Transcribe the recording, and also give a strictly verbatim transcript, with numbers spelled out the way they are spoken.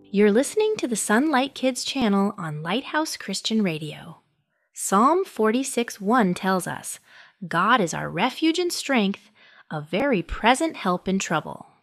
You're listening to the Sunlight Kids channel on Lighthouse Christian Radio. Psalm forty-six one tells us, God is our refuge and strength, a very present help in trouble.